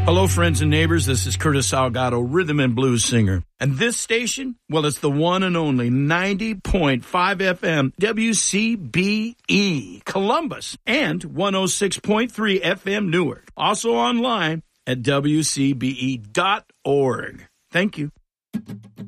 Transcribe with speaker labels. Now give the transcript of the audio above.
Speaker 1: Hello, friends and neighbors. This is Curtis Salgado, rhythm and blues singer. And this station, well, it's the one and only 90.5 FM WCBE Columbus and 106.3 FM Newark. Also online at WCBE.org. Thank you.